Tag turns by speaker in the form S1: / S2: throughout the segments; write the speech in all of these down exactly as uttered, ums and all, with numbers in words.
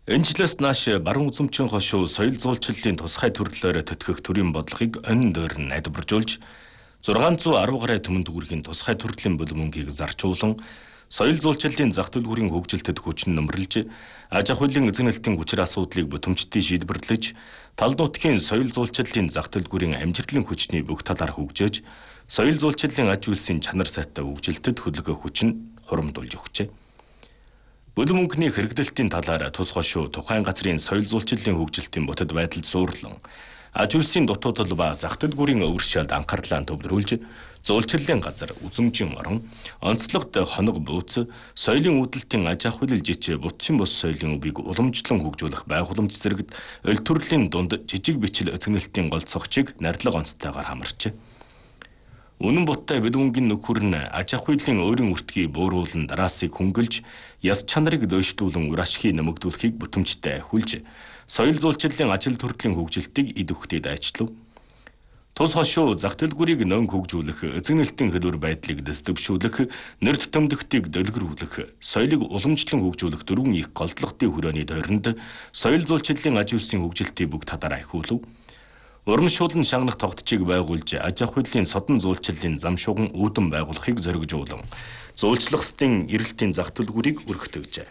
S1: Энэ жилээс нааш баруун үзэмчин хошуу соёл зуулчлалын тусгай төрлөөр төтгөх төрийн бодлогыг онин дойр нь найдваржуулж зургаан зуун арван гаруй төмөн төгрөгийн тусгай төрлийн бүлэмөнгийг зарчуулан соёл зуулчлалын зах төлбөрийн хөгжилтэд хүчин нөмрлөж аж ахуй хуулийн эзэгнэлтийн хүчир асуудлыг бүтэмжтэй шийдвэрлэж тал нутгийн соёл зуулчлалын зах төлбөрийн амжилтлын хүчний бүх талаар хөгжөөж соёл зуулчлалын аж үйлсийн чанар сайтай хөгжилтэд хөдөлгөөх хүчин хурамдуулж өгчээ. Бүлэмөнхний хэрэглэлтийн талаар тус хошуу тухайн газрын соёл зуулчлалын хөгжилтийн бүтэд байдалд суурлан аж үйлсийн дутуудал ба зах төлбөрийн өвөршөлд анхаарлаа төвлөрүүлж зуулчлалын газар үзмжийн орон онцлогт хоног бууц соёлын үүдэлтийн аж ахуй жич бутсын бус соёлын үгийг уламжлан хөгжүүлэх байгууламж зэрэгт өл төрлийн дунд жижиг бичил эзэгнэлтийн гол цогцыг нардлага онцтойгоор хамарчээ. Үнэн буттай бүлэмөнгийн нөхөр нь аж ахуйлын өөрийн үртгийг бууруулан дараасыг хөнгөлж яс чанарыг дөйштүүлэн үр ашгийг нэмэгдүүлэхийг бүтэмжтэй ахиулж соёл зуулчлалын ажил төрлийн хөгжилтийг идэвхтэй дайчлав. Тус хошуу зах төлбөрийг нэн хөгжүүлэх, эзэгнэлтийн хэлбэр байдлыг дэвшүүлэх, нэрт томдогтыг дэлгэрүүлэх, соёлыг уламжлан хөгжүүлэх дөрвөн их голдлогын хүрээний тойронд соёл зуулчлалын аж үйлсийн хөгжилтийг бүх талаар ахиулав. Урамшуулан шагнах тогтчийг байгуулж аж ахуйлын содон зуулчлалын зам шугам үүдэн байгуулахыг зоригжуулан зуулчлахстын эрэлтийн зах төлбөрийг өргөтгөжээ.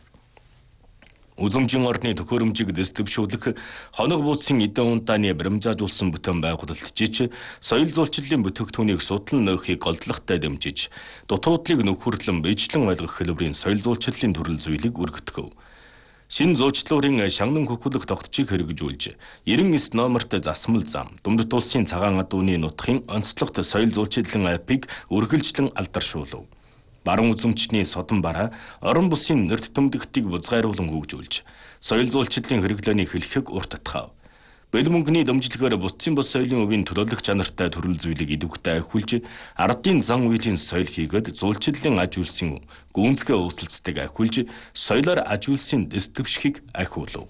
S1: Үзмжийн орны төхөөрөмжийг дэвшүүлэх, хоног бууцын эдэн ундааны баримжаажуулсан бүтээн байгуулалт жиж соёл зуулчлалын бүтээгдэхүүнийг судлан нөхөхийг голдлоготой дэмжиж дутуудлыг нөхөрлөн биечлэн ойлгох хэлбэрийн соёл зуулчлалын төрөл зүйлийг өргөтгөв. Шин зуучлалын шагнан хөхөлөх тогтчийг хэрэгжүүлж, эрен эс номерт засмал зам, Думдут улсын цагаан адууны нутгийн онцлогт соёл зуулчлалын апыг үргэлжлэн алдаршуулв. Баруун үзэмчний содон бараа, орон бусын нэрт төмдөгтийг бузгайруулан хөгжүүлж, соёл зуулчлалын хэрэглээний хэлхэг урт татхав. Бүлэмөнхний дэмжлэгээр бутсын бус соёлын өвийн төлөөлөх чанартай төрөл зүйлийг идэвхтэй ахиулж, ардын зан үйлийн соёл хийгээд зуулчлалын аж үйлсийн гүнзгий өсөлцтэйг ахиулж, соёлоор аж үйлсийн дэс дэвшихийг ахиулв.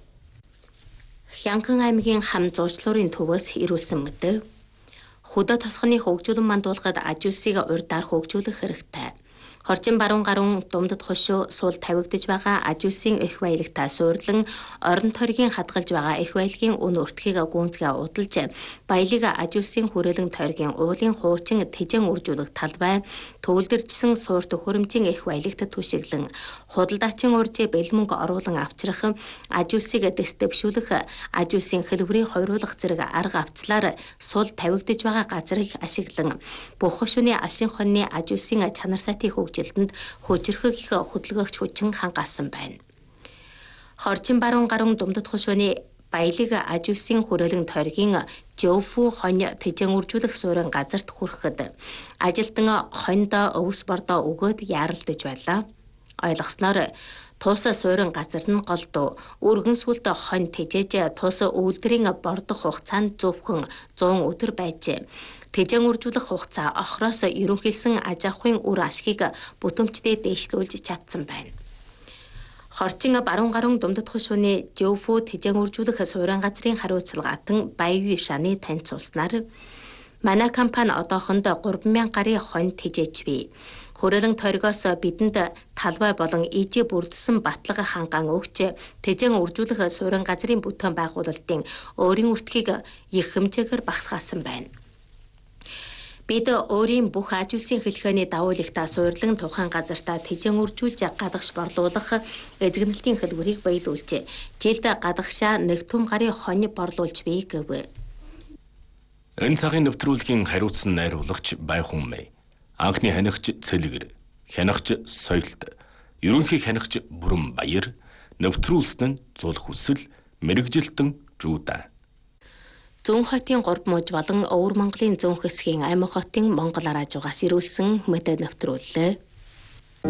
S2: Хянхан аймгийн хам зуучлалын төвөөс ирүүлсэн мэдээ. Хөдөө тосгоны хөгжүүлэн мандуулахад аж үйлсийг урьдаар хөгжүүлэх хэрэгтэй. Хорчин баруун гаруун Думдут хошуу суул тавигдж байгаа аж үйлсийн их баялагтаа суурлан орон тойргийн хадгалж байгаа их баялагын үн өртгийг гүнзгий удалж баялаг аж үйлсийн хүрээлэн тойргийн уулын хуучин тэжэн үржүүлэх талбай төвлөржсөн суур төхөөрөмжийн их баялагт түшиглэн худалдаачин урж бэлмэнг оруулан авчрах аж үйлсийг дэс дэвшүүлэх аж үйлсийн хэлбэрийн хойруулах зэрэг арга авцлаар суул тавигдж байгаа газрыг ашиглан бүх хошууны алшин хоньны аж үйлсийн чанар сайтыг хөгжилтөнд хөжирхэг их хөдөлгөөгч хүчин хангаасан байна. Хорчин баруун гаруун Думдут хошууны баялаг аж үйлсийн хүрээлэн тойргийн Жөвфүү хонь тэжэн үржүүлэх суурин газарт хүрэхэд ажилтан хоньдоо өвс бордоо өгөөд яаралдаж байлаа. Ойлгосноор туусаа суурин газар нь голдуу өргөн сүлд хонь тэжээж туусаа өвлдрийн бордох хугацаанд зөвхөн зуун өдөр байжээ. Тэжэн үржүүлэх хугацаа охроос ерөнхийлсөн аж ахуйн үр ашгийг бүтэмжтэй дээшлүүлж чадсан байна. Хорчин баруун гаруун Думдут хошууны Жөвфүү тэжэн үржүүлэх суурин газрын хариуцлагаатан Баян шаны таньцуулснаар манай компани одоохондоо гурван мянган гаруй хонь тэжээж бий. Хүрээлэн тойргоос бидэнд талбай болон ижи бүрдсэн батлага хангаан өгч тэжэн үржүүлэх суурин газрын бүтээн байгуулалтын өөрийн үртгийг их хэмжээгээр багасгаасан байна. Бид өөрийн бүх аж үйлсийн хэлхээний давуу ихтэй суурлан тухайн газартаа тэжэн үржүүлж гадагш борлуулах эзэгнэлтийн хэлбэрийг баялуулж, жилд гадагшаа нэг түм гаруй хонь борлуулж бий гэв.
S1: Энэ цагийн нэвтрүүлгийн хариуцсан найруулагч Байхун Мэй, анхны хянагч Цэлгэр, хянагч Соёлт, ерөнхий хянагч Бүрэн Баяр, нэвтрүүлсэн нь Зул Хүсэл, мэрэгжилтэн Жуудан.
S2: Зүүн хотын гурав мужи болон Өвөр Монголын зүүн хэсгийн Аймаг хотын Монгол араа жугаас ирүүлсэн мэдээ нэвтрүүллээ.